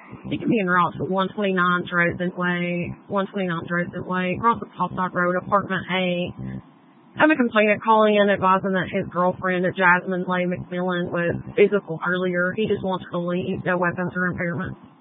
He can be en route to 129 Dresden Way, across the Topside Road, Apartment A. I'm a complainant calling in advising that his girlfriend, Jasmine Leigh McMillan, was physical earlier. He just wants to leave. No weapons or impairment.